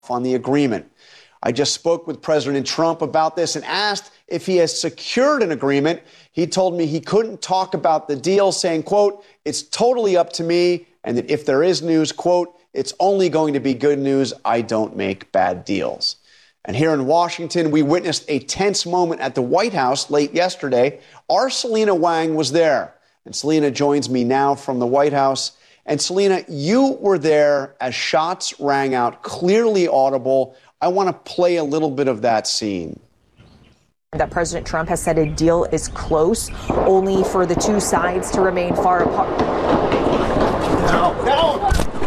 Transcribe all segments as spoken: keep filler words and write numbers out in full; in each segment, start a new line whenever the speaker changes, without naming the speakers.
on the agreement. I just spoke with President Trump about this and asked if he has secured an agreement. He told me he couldn't talk about the deal, saying, quote, "It's totally up to me," and that if there is news, quote, "It's only going to be good news. I don't make bad deals." And here in Washington, we witnessed a tense moment at the White House late yesterday. Our Selena Wang was there. And Selena joins me now from the White House. And Selena, you were there as shots rang out, clearly audible. I want to play a little bit of that scene.
That President Trump has said a deal is close, only for the two sides to remain far apart.
No, no.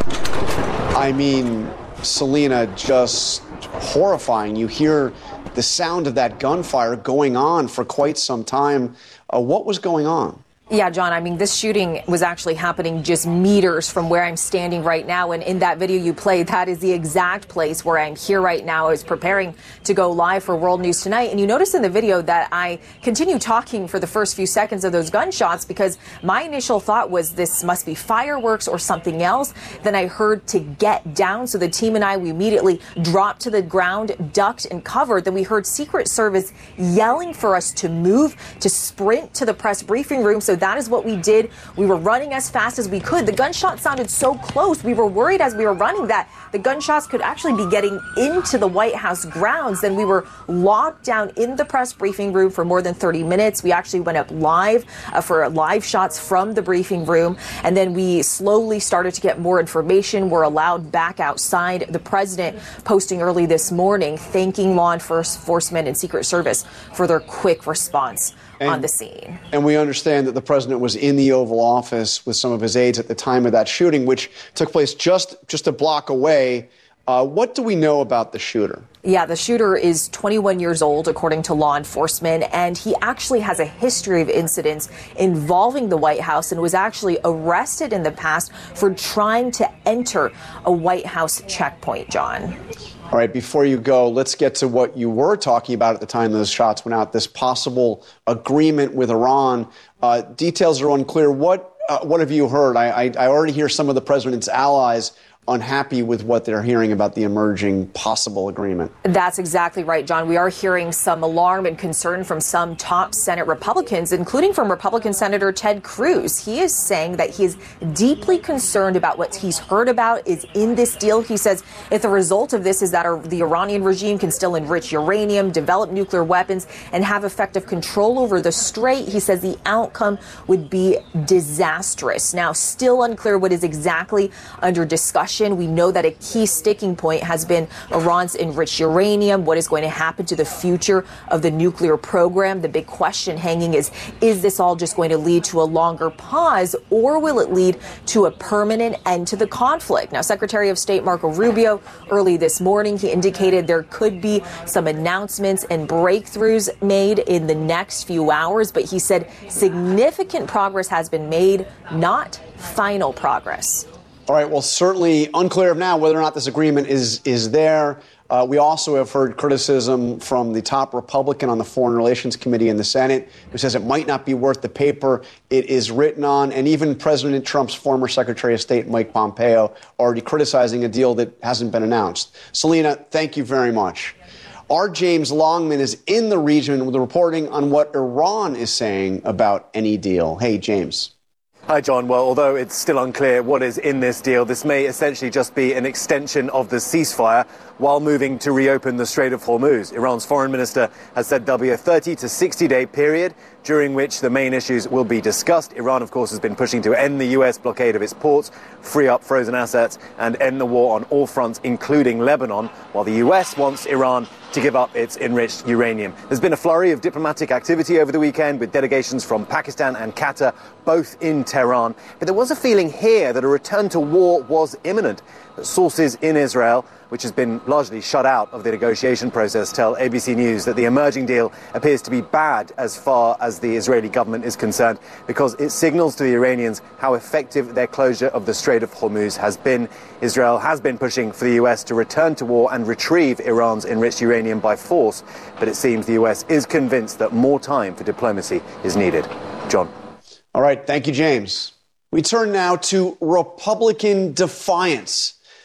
I mean, Selena, just horrifying. You hear the sound of that gunfire going on for quite some time. Uh, what was going on?
Yeah, John, I mean, this shooting was actually happening just meters from where I'm standing right now. And in that video you played, that is the exact place where I'm here right now. I was preparing to go live for World News Tonight. And you notice in the video that I continue talking for the first few seconds of those gunshots because my initial thought was this must be fireworks or something else. Then I heard to get down. So the team and I, we immediately dropped to the ground, ducked and covered. Then we heard Secret Service yelling for us to move, to sprint to the press briefing room. So that is what we did. We were running as fast as we could. The gunshot sounded so close. We were worried as we were running that the gunshots could actually be getting into the White House grounds. Then we were locked down in the press briefing room for more than thirty minutes. We actually went up live uh, for live shots from the briefing room. And then we slowly started to get more information. We're allowed back outside. The president posting early this morning, thanking law enforcement and Secret Service for their quick response
And,
on the scene.
And we understand that the president was in the Oval Office with some of his aides at the time of that shooting, which took place just, just a block away. Uh, what do we know about the shooter?
Yeah, the shooter is twenty-one years old, according to law enforcement, and he actually has a history of incidents involving the White House and was actually arrested in the past for trying to enter a White House checkpoint, John.
All right, before you go, let's get to what you were talking about at the time those shots went out, this possible agreement with Iran. Uh, details are unclear. What uh, what have you heard? I, I, I already hear some of the president's allies unhappy with what they're hearing about the emerging possible agreement.
That's exactly right, John. We are hearing some alarm and concern from some top Senate Republicans, including from Republican Senator Ted Cruz. He is saying that he is deeply concerned about what he's heard about is in this deal. He says if the result of this is that the Iranian regime can still enrich uranium, develop nuclear weapons, and have effective control over the strait, he says the outcome would be disastrous. Now, still unclear what is exactly under discussion. We know that a key sticking point has been Iran's enriched uranium. What is going to happen to the future of the nuclear program? The big question hanging is, is this all just going to lead to a longer pause, or will it lead to a permanent end to the conflict? Now, Secretary of State Marco Rubio, early this morning, he indicated there could be some announcements and breakthroughs made in the next few hours, but he said significant progress has been made, not final progress.
All right. Well, certainly unclear now whether or not this agreement is is there. Uh, we also have heard criticism from the top Republican on the Foreign Relations Committee in the Senate, who says it might not be worth the paper it is written on. And even President Trump's former Secretary of State, Mike Pompeo, already criticizing a deal that hasn't been announced. Selena, thank you very much. Our James Longman is in the region with the reporting on what Iran is saying about any deal. Hey, James.
Hi, John. Well, although it's still unclear what is in this deal, this may essentially just be an extension of the ceasefire while moving to reopen the Strait of Hormuz. Iran's foreign minister has said there'll be a thirty to sixty day period during which the main issues will be discussed. Iran, of course, has been pushing to end the U S blockade of its ports, free up frozen assets, and end the war on all fronts, including Lebanon, while the U S wants Iran to give up its enriched uranium. There's been a flurry of diplomatic activity over the weekend with delegations from Pakistan and Qatar, both in Tehran. But there was a feeling here that a return to war was imminent. But sources in Israel, which has been largely shut out of the negotiation process, tell A B C News that the emerging deal appears to be bad as far as the Israeli government is concerned, because it signals to the Iranians how effective their closure of the Strait of Hormuz has been. Israel has been pushing for the U S to return to war and retrieve Iran's enriched uranium by force, but it seems the U S is convinced that more time for diplomacy is needed. John.
All right. Thank you, James. We turn now to Republican defiance.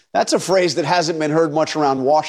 That's a phrase that hasn't been heard much around Washington.